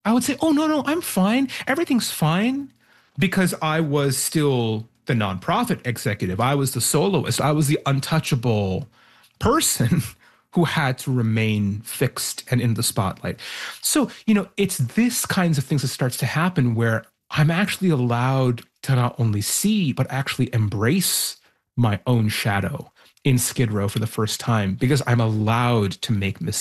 I would say, oh, no, no, I'm fine. Everything's fine because I was still the nonprofit executive. I was the soloist. I was the untouchable person who had to remain fixed and in the spotlight. So, it's this kinds of things that starts to happen where I'm actually allowed to not only see, but actually embrace my own shadow in Skid Row for the first time because I'm allowed to make mistakes.